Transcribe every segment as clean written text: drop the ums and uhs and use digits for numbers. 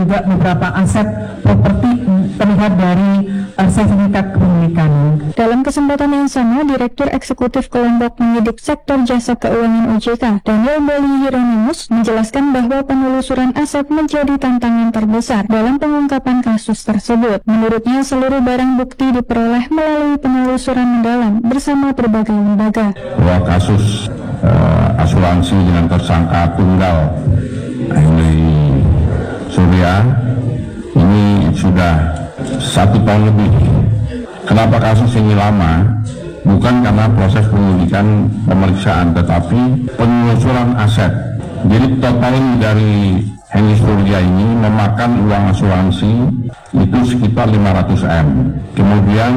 juga beberapa aset properti terlihat dari sertifikat kepemilikan. Dalam kesempatan yang sama, Direktur Eksekutif Kelompok Penyidik Sektor Jasa Keuangan OJK, Daniel Boli Hieronymus, menjelaskan bahwa penelusuran aset menjadi tantangan terbesar dalam pengungkapan kasus tersebut. Menurutnya, seluruh barang bukti diperoleh melalui penelusuran mendalam bersama berbagai lembaga. Bahwa kasus asuransi dengan tersangka tunggal ini Surya ini sudah 1 tahun lebih. Kenapa kasus ini lama? Bukan karena proses penyidikan pemeriksaan, tetapi penelusuran aset. Jadi total dari Hendy Surya ini memakan uang asuransi itu sekitar 500 M. Kemudian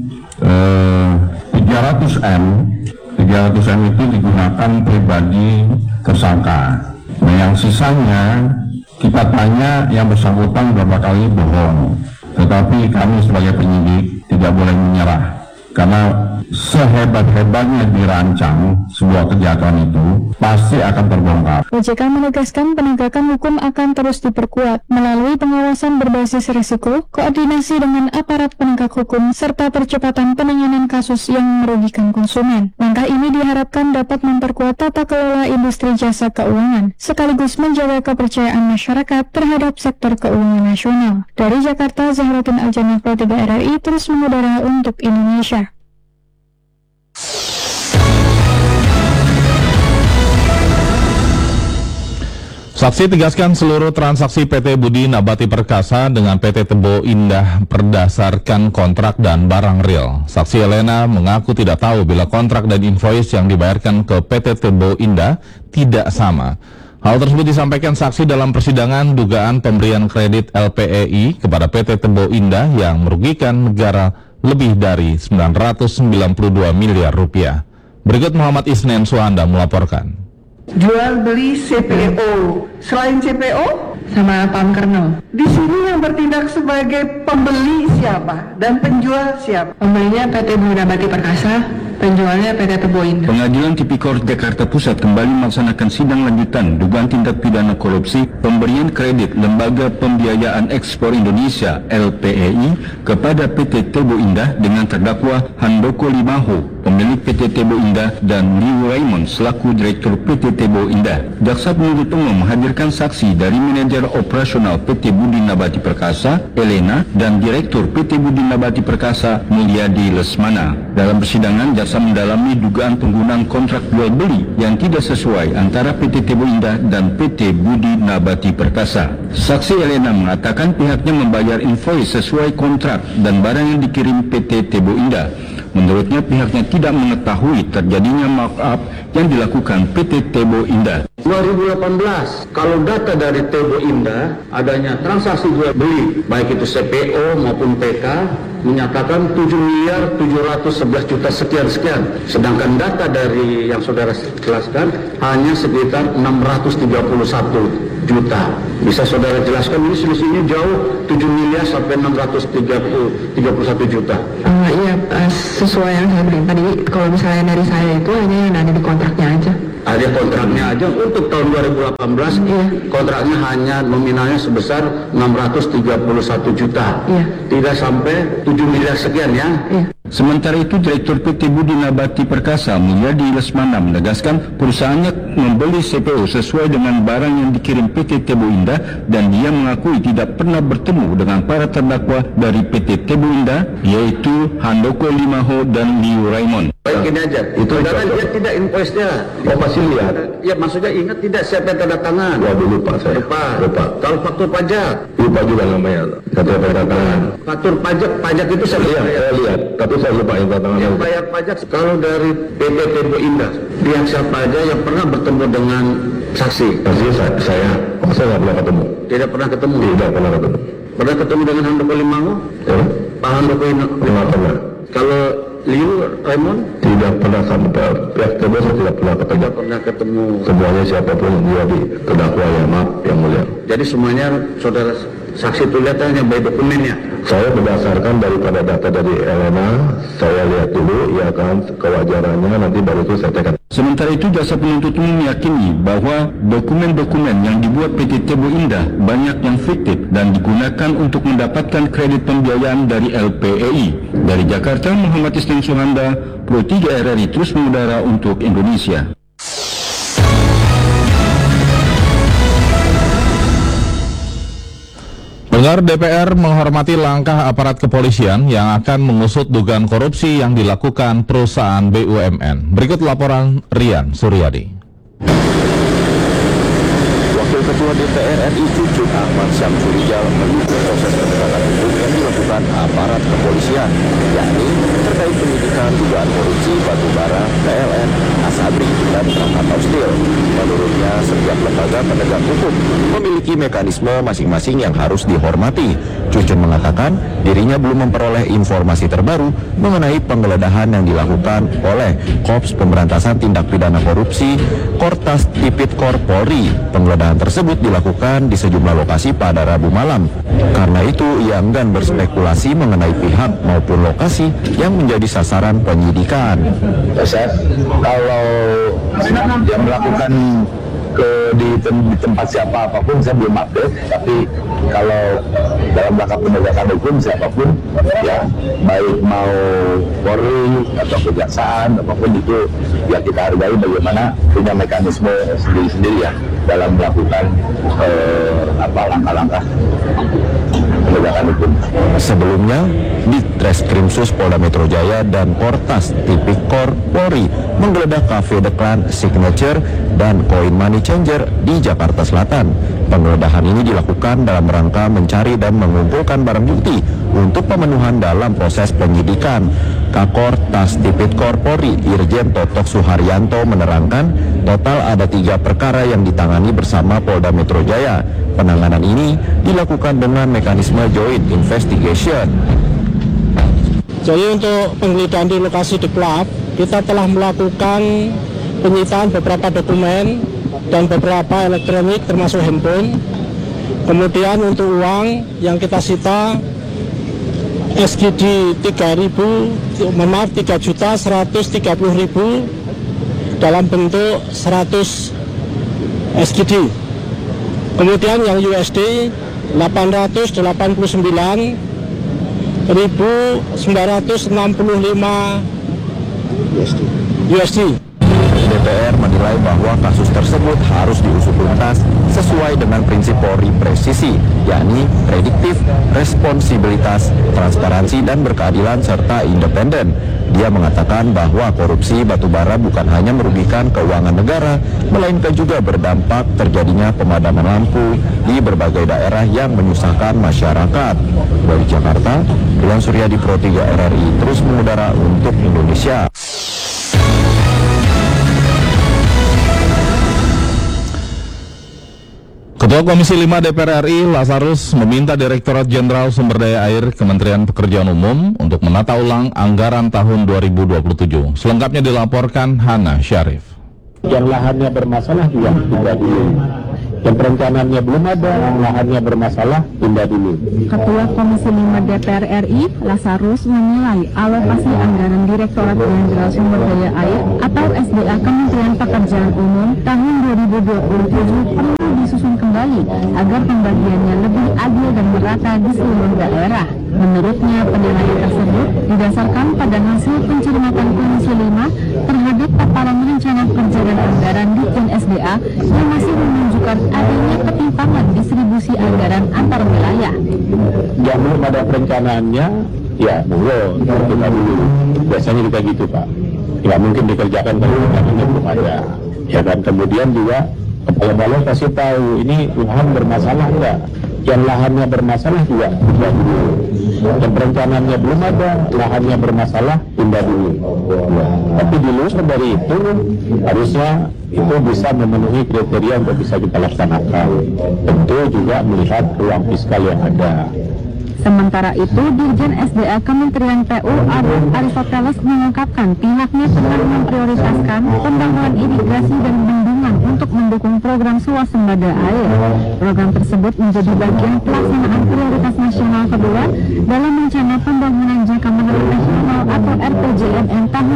300 M itu digunakan pribadi tersangka. Nah, yang sisanya kita tanya yang bersangkutan berapa kali bohong. Tetapi kami sebagai penyidik tidak boleh menyerah. Karena sehebat-hebatnya dirancang sebuah kejahatan itu pasti akan terbongkar. OJK menegaskan penegakan hukum akan terus diperkuat melalui pengawasan berbasis risiko, koordinasi dengan aparat penegak hukum, serta percepatan penanganan kasus yang merugikan konsumen. Langkah ini diharapkan dapat memperkuat tata kelola industri jasa keuangan, sekaligus menjaga kepercayaan masyarakat terhadap sektor keuangan nasional. Dari Jakarta, Zahratin Aljana, Pro 3 RRI, terus mengudara untuk Indonesia. Saksi tegaskan seluruh transaksi PT Budi Nabati Perkasa dengan PT Tebo Indah berdasarkan kontrak dan barang real. Saksi Elena mengaku tidak tahu bila kontrak dan invoice yang dibayarkan ke PT Tebo Indah tidak sama. Hal tersebut disampaikan saksi dalam persidangan dugaan pemberian kredit LPEI kepada PT Tebo Indah yang merugikan negara lebih dari 992 miliar rupiah. Berikut Muhammad Isnen Suhanda melaporkan. Jual beli CPO, selain CPO sama paham kernel. Di sini yang bertindak sebagai pembeli siapa dan penjual siapa? Pembelinya PT Budi Nabati Perkasa, penjualnya PT Tebo Indah. Pengadilan Tipikor Jakarta Pusat kembali melaksanakan sidang lanjutan dugaan tindak pidana korupsi pemberian kredit Lembaga Pembiayaan Ekspor Indonesia LPEI kepada PT Tebo Indah dengan terdakwa Handoko Limaho, pemilik PT Tebo Indah, dan Liu Raymond selaku Direktur PT Tebo Indah. Jaksa penuntut umum menghadirkan saksi dari manajer operasional PT Budi Nabati Perkasa, Elena, dan Direktur PT Budi Nabati Perkasa, Mulyadi Lesmana. Dalam persidangan, jaksa mendalami dugaan penggunaan kontrak jual beli yang tidak sesuai antara PT Tebo Indah dan PT Budi Nabati Perkasa. Saksi Elena mengatakan pihaknya membayar invoice sesuai kontrak dan barang yang dikirim PT Tebo Indah. Menurutnya pihaknya tidak mengetahui terjadinya markup yang dilakukan PT Tebo Indah. 2018, kalau data dari Tebo Indah adanya transaksi jual beli baik itu CPO maupun PK menyatakan 7.711.000.000 sekian. Sedangkan data dari yang saudara jelaskan hanya sekitar 631 juta. Bisa saudara jelaskan ini selisihnya jauh 7 miliar sampai 631 juta. Iya, sesuai yang saya bilang tadi, kalau misalnya dari saya itu hanya yang ada di kontraknya aja. Ada kontraknya aja untuk tahun 2018, iya. Kontraknya hanya nominalnya sebesar 631 juta. Iya. Tidak sampai 7 miliar sekian ya. Iya. Sementara itu, Direktur PT Budi Nabati Perkasa, Mulyadi Lesmana, menegaskan perusahaannya membeli CPO sesuai dengan barang yang dikirim PT Tebo Indah dan dia mengakui tidak pernah bertemu dengan para terdakwa dari PT Tebo Indah, yaitu Handoko Limaho dan Liu Raymond. Baik, ini aja. Itu saudara lihat tidak invoice-nya? Oh, masih lihat? Ya, maksudnya ingat tidak siapa yang tanda tangan? Waduh, lupa saya. Lupa. Kalau faktur pajak? Lupa juga namanya. Kata tanda tangan. Faktur pajak itu saya lihat. Tapi saya lupa yang tanda tangan. Yang bayar pajak kalau dari PT Tebo Indah, pihak siapa aja yang pernah bertemu dengan saksi? Saya nggak pernah ketemu. Tidak pernah ketemu? Tidak pernah ketemu. Pernah ketemu dengan Handoko Limaho? Ya? Pak Handoko Tidak pernah. Kalau Liu Raymond? Tidak pernah sampai pihak Tebo saya tidak pernah ketemu. Tidak pernah ketemu. Semuanya siapapun dia di terdakwa ya, maaf yang mulia. Jadi semuanya saudara Saksi itu lihat hanya baik dokumennya. Saya berdasarkan daripada data dari Elena, saya lihat dulu, ya kan, kewajarannya, nanti baru itu saya tekan. Sementara itu, jaksa penuntut umum meyakini bahwa dokumen-dokumen yang dibuat PT Tebo Indah banyak yang fiktif dan digunakan untuk mendapatkan kredit pembiayaan dari LPEI. Dari Jakarta, Muhammad Islam Suhanda, Pro 3 RRI terus mengudara untuk Indonesia. Pendengar, DPR menghormati langkah aparat kepolisian yang akan mengusut dugaan korupsi yang dilakukan perusahaan BUMN. Berikut laporan Rian Suryadi. Wakil Ketua DPR RI Cucuk Ahmad Syamsurijal mendukung proses penegakan hukum yang dilakukan aparat kepolisian, yakni terkait penyidikan dugaan korupsi batubara, PLN, Asabri, dan Krakatau Steel. Menurutnya, setiap lembaga penegak hukum memiliki mekanisme masing-masing yang harus dihormati. Cucun mengatakan dirinya belum memperoleh informasi terbaru mengenai penggeledahan yang dilakukan oleh Korps Pemberantasan Tindak Pidana Korupsi Kortas Tipikor Polri. Penggeledahan tersebut dilakukan di sejumlah lokasi pada Rabu malam. Karena itu, ia enggan berspekulasi mengenai pihak maupun lokasi yang menjadi sasaran penyidikan. Kalau dia melakukan di tempat siapa apapun, saya belum update, tapi kalau dalam rangka penegakan hukum siapapun, ya baik mau Polri atau kejaksaan apapun itu, ya kita hargai bagaimana punya mekanisme sendiri-sendiri ya dalam melakukan langkah-langkah penegakan hukum. Sebelumnya, di Treskrimsus Polda Metro Jaya dan Kortas Tipikor Polri menggeledah Cafe The Clan Signature dan Coin Money Changer di Jakarta Selatan. Penggeledahan ini dilakukan dalam rangka mencari dan mengumpulkan barang bukti untuk pemenuhan dalam proses penyidikan. Kakor Tas Tipikor Polri Irjen Totok Suharyanto menerangkan total ada 3 perkara yang ditangani bersama Polda Metro Jaya. Penanganan ini dilakukan dengan mekanisme joint investigation. Jadi untuk penggeledahan di lokasi The Club, kita telah melakukan penyitaan beberapa dokumen dan beberapa elektronik termasuk handphone. Kemudian untuk uang yang kita sita SGD 3.130.000 dalam bentuk 100 SGD. Kemudian yang USD 889.965 USD. DPR menilai bahwa kasus tersebut harus diusut tuntas sesuai dengan prinsip Polri presisi, yakni prediktif, responsibilitas, transparansi, dan berkeadilan serta independen. Dia mengatakan bahwa korupsi batubara bukan hanya merugikan keuangan negara, melainkan juga berdampak terjadinya pemadaman lampu di berbagai daerah yang menyusahkan masyarakat. Dari Jakarta, Rian Suryadi, Pro 3 RRI terus mengudara untuk Indonesia. Ketua Komisi 5 DPR RI Lazarus meminta Direktorat Jenderal Sumber Daya Air Kementerian Pekerjaan Umum untuk menata ulang anggaran tahun 2027. Selengkapnya dilaporkan Hana Syarif. Yang lahannya bermasalah juga pindah dulu. Yang perencanaannya belum ada, lahannya bermasalah pindah dulu. Ketua Komisi 5 DPR RI Lazarus menilai alokasi anggaran Direktorat Jenderal Sumber Daya Air atau SDA Kementerian Pekerjaan Umum tahun 2027 perlu disusun kembali agar pembagiannya lebih adil dan merata di seluruh daerah. Menurutnya, penilaian tersebut didasarkan pada hasil pencermatan Komisi 5 terhadap paparan rencana kerja dan anggaran Ditjen SDA yang masih menunjukkan adanya ketimpangan distribusi anggaran antar wilayah. Yang belum ada perencanaannya, ya monggo kita dulu. Biasanya juga gitu Pak. Nggak mungkin dikerjakan kalau perencanaannya belum ada. Ya kan, kemudian juga kepala balai kasih tahu ini lahan bermasalah enggak. Yang lahannya bermasalah juga pindah dulu. Yang perencanaannya belum ada, lahannya bermasalah pindah dulu. Tapi di luar dari itu harusnya itu bisa memenuhi kriteria untuk bisa kita laksanakan. Tentu juga melihat ruang fiskal yang ada. Sementara itu, Dirjen SDA Kementerian PU Aristoteles mengungkapkan pihaknya tengah memprioritaskan pembangunan irigasi dan bendungan anggaran untuk mendukung program swasembada air. Program tersebut menjadi bagian pelaksanaan prioritas nasional kedua dalam rencana pembangunan jangka menengah nasional atau RPJMN tahun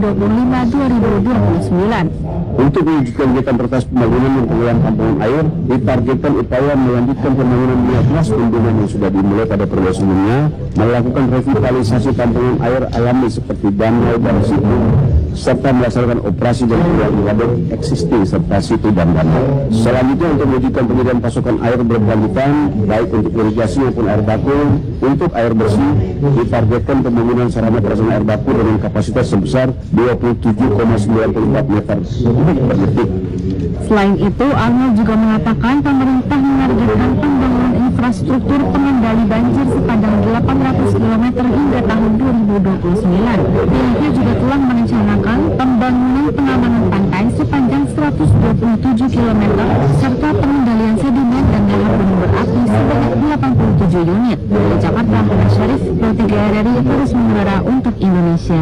2025-2029. Untuk mewujudkan kegiatan prioritas pembangunan dan pengelolaan kampungan air, ditargetkan upaya melanjutkan pembangunan 15 bendungan yang sudah dimulai pada periode sebelumnya, melakukan revitalisasi kampungan air alami seperti danau dan situ, serta melaksanakan operasi dan pengelolaan waduk existing serta situ dan danau. Selanjutnya untuk mewujudkan penyediaan pasokan air berkelanjutan, baik untuk irigasi maupun air baku. Untuk air bersih, ditargetkan pembangunan sarana prasarana air baku dengan kapasitas sebesar 27,94 meter per detik. Selain itu, Arnold juga mengatakan pemerintah menargetkan pembangunan infrastruktur pengendali banjir sepanjang 800 km hingga tahun 2029. Pihaknya juga telah merencanakan pembangunan pengamanan pantai sepanjang 127 km serta pengendalian sedimen dan lahar gunung berapi sebanyak 87 unit. Dari Jakarta, Ahmad Syarif, Pro 3 RRI terus mengudara untuk Indonesia.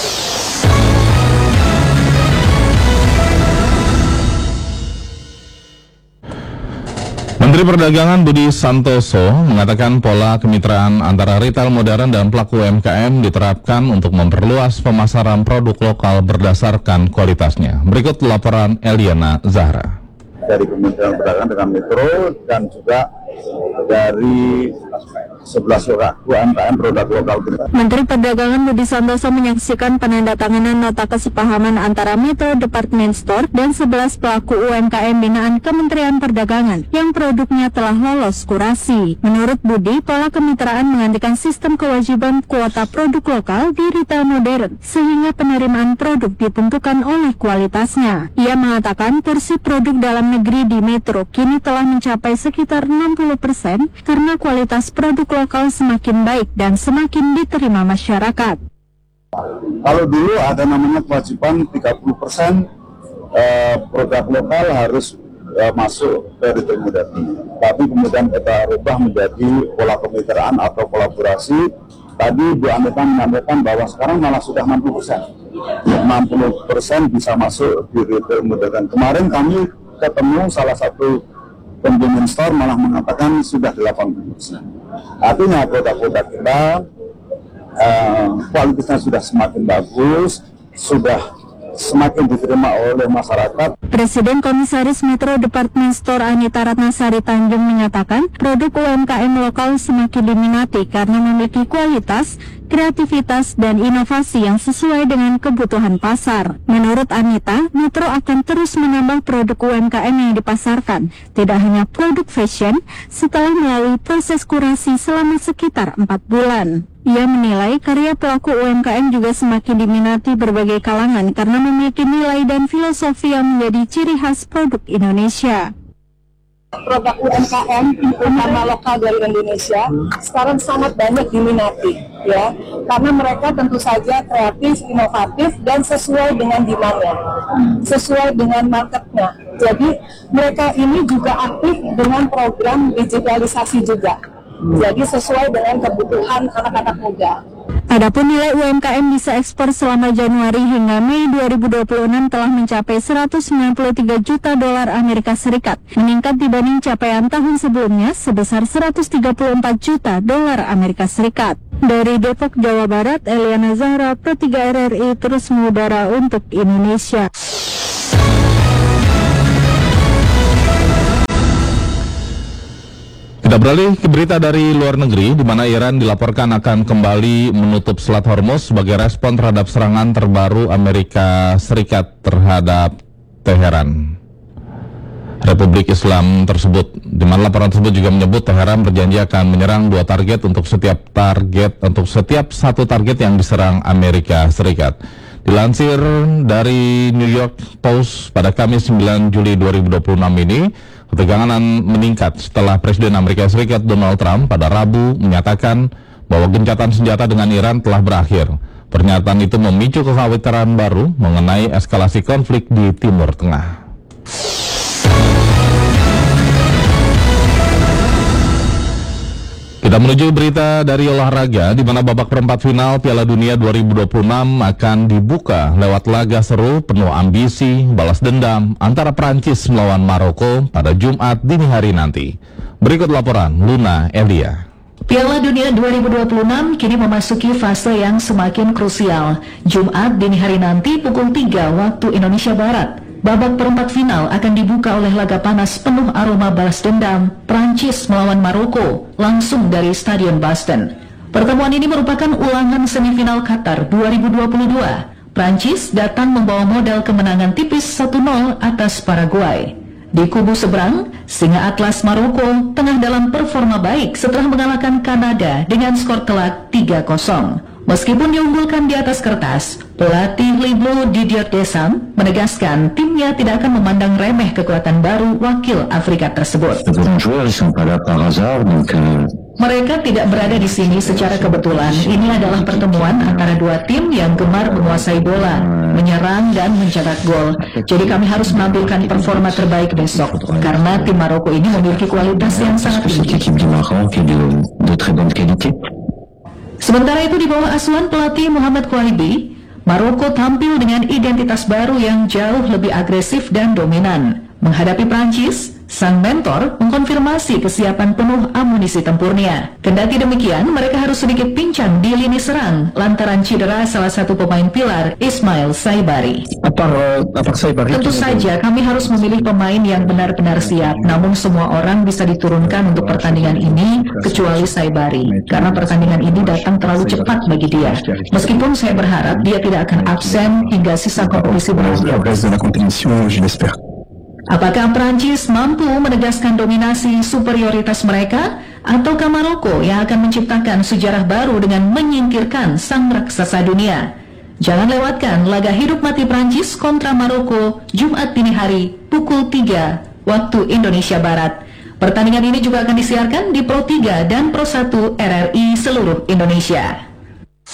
Menteri Perdagangan Budi Santoso mengatakan pola kemitraan antara retail modern dan pelaku UMKM diterapkan untuk memperluas pemasaran produk lokal berdasarkan kualitasnya. Berikut laporan Eliana Zahra. Dari Kementerian Perdagangan dengan Metro dan juga dari 11 UMKM produk lokal. Menteri Perdagangan Budi Santoso menyaksikan penandatanganan nota kesepahaman antara Metro Department Store dan 11 pelaku UMKM binaan Kementerian Perdagangan yang produknya telah lolos kurasi. Menurut Budi, pola kemitraan menggantikan sistem kewajiban kuota produk lokal di retail modern sehingga penerimaan produk ditentukan oleh kualitasnya. Ia mengatakan porsi produk dalam negeri di Metro kini telah mencapai sekitar 60% karena kualitas produk lokal semakin baik dan semakin diterima masyarakat. Kalau dulu ada namanya kewajiban 30% produk lokal harus masuk ke retail modern. Tapi kemudian kita rubah menjadi pola kemitraan atau kolaborasi. Tadi Bu Anita menyampaikan bahwa sekarang malah sudah 60%. 60% bisa masuk di retail modern. Kemarin kami ketemu salah satu convenience store malah mengatakan sudah 80%. Artinya produk-produk kita kualitasnya sudah semakin bagus, sudah semakin diterima oleh masyarakat. Presiden Komisaris Metro Department Store Anita Ratnasari Tanjung menyatakan produk UMKM lokal semakin diminati karena memiliki kualitas, kreativitas, dan inovasi yang sesuai dengan kebutuhan pasar. Menurut Anita, Metro akan terus menambah produk UMKM yang dipasarkan, tidak hanya produk fashion, setelah melalui proses kurasi selama sekitar 4 bulan. Ia menilai karya pelaku UMKM juga semakin diminati berbagai kalangan karena memiliki nilai dan filosofi yang menjadi ciri khas produk Indonesia. Produk UMKM utama lokal dari Indonesia sekarang sangat banyak diminati, ya, karena mereka tentu saja kreatif, inovatif, dan sesuai dengan demand-nya, sesuai dengan marketnya. Jadi mereka ini juga aktif dengan program digitalisasi juga. Jadi sesuai dengan kebutuhan anak-anak muda. Adapun nilai UMKM bisa ekspor selama Januari hingga Mei 2026 telah mencapai 193 juta dolar Amerika Serikat, meningkat dibanding capaian tahun sebelumnya sebesar 134 juta dolar Amerika Serikat. Dari Depok, Jawa Barat, Eliana Zahra, Pro 3 RRI terus mengudara untuk Indonesia. Kita beralih ke berita dari luar negeri, di mana Iran dilaporkan akan kembali menutup Selat Hormuz sebagai respon terhadap serangan terbaru Amerika Serikat terhadap Teheran. Republik Islam tersebut, di mana laporan tersebut juga menyebut Teheran berjanji akan menyerang 2 target untuk setiap satu target yang diserang Amerika Serikat. Dilansir dari New York Post pada Kamis 9 Juli 2026 ini, ketegangan meningkat setelah Presiden Amerika Serikat Donald Trump pada Rabu menyatakan bahwa gencatan senjata dengan Iran telah berakhir. Pernyataan itu memicu kekhawatiran baru mengenai eskalasi konflik di Timur Tengah. Kita Kita menuju berita dari olahraga, di mana babak perempat final Piala Dunia 2026 akan dibuka lewat laga seru penuh ambisi balas dendam antara Prancis melawan Maroko pada Jumat dini hari nanti. Berikut laporan Luna Elia. Piala Dunia 2026 kini memasuki fase yang semakin krusial. Jumat dini hari nanti pukul 3 waktu Indonesia Barat. Babak perempat final akan dibuka oleh laga panas penuh aroma balas dendam Prancis melawan Maroko langsung dari Stadion Boston. Pertemuan ini merupakan ulangan semifinal Qatar 2022. Prancis datang membawa modal kemenangan tipis 1-0 atas Paraguay. Di kubu seberang, Singa Atlas Maroko tengah dalam performa baik setelah mengalahkan Kanada dengan skor telak 3-0. Meskipun diunggulkan di atas kertas, pelatih Liblo Didier Deschamps menegaskan timnya tidak akan memandang remeh kekuatan baru wakil Afrika tersebut. Mereka tidak berada di sini secara kebetulan. Ini adalah pertemuan antara dua tim yang gemar menguasai bola, menyerang dan mencetak gol. Jadi kami harus menampilkan performa terbaik besok, karena tim Maroko ini memiliki kualitas yang sangat tinggi. Sementara itu di bawah asuhan pelatih Muhammad Koulibaly, Maroko tampil dengan identitas baru yang jauh lebih agresif dan dominan. Menghadapi Prancis, sang mentor mengkonfirmasi kesiapan penuh amunisi tempurnya. Kendati demikian, mereka harus sedikit pincang di lini serang lantaran cedera salah satu pemain pilar, Ismail Saibari. Tentu saja kami harus memilih pemain yang benar-benar siap, namun semua orang bisa diturunkan untuk pertandingan ini kecuali Saibari, karena pertandingan ini datang terlalu cepat bagi dia. Meskipun saya berharap dia tidak akan absen hingga sisa kompetisi berakhir. Apakah Prancis mampu menegaskan dominasi superioritas mereka, ataukah Maroko yang akan menciptakan sejarah baru dengan menyingkirkan sang raksasa dunia? Jangan lewatkan laga hidup mati Prancis kontra Maroko Jumat dini hari pukul 3 waktu Indonesia Barat. Pertandingan ini juga akan disiarkan di Pro 3 dan Pro 1 RRI seluruh Indonesia.